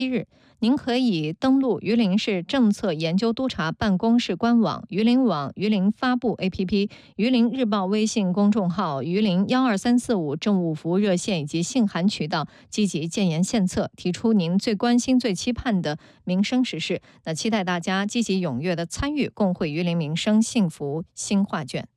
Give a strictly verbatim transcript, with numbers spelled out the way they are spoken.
日，您可以登录榆林市政策研究督察办公室官网、榆林网、榆林发布 A P P、榆林日报微信公众号、榆林幺二三四五政务服务热线以及信函渠道，积极建言献策，提出您最关心、最期盼的民生时事。那期待大家积极踊跃的参与，共绘榆林民生幸福新画卷。